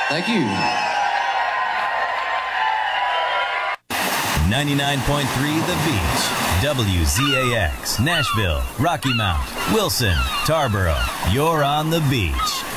Thank you. 99.3 The Beach, WZAX, Nashville, Rocky Mount, Wilson, Tarboro. You're on the beach.